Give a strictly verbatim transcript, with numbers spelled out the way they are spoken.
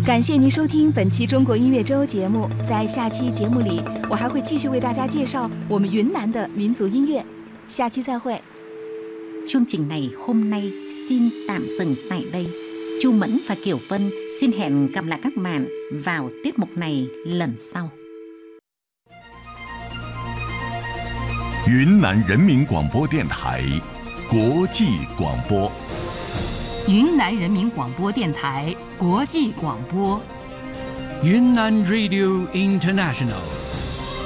感谢您收听本期中国音乐周节目。在下期节目里，我还会继续为大家介绍我们云南的民族音乐。下期再会。 Chương trình này hôm nay xin tạm dừng tại đây. Chu Mẫn và Kiều Vân xin hẹn gặp lại các bạn vào tiết mục này lần sau. 云南人民广播电台国际广播。 云南人民广播电台国际广播。 云南 Radio International。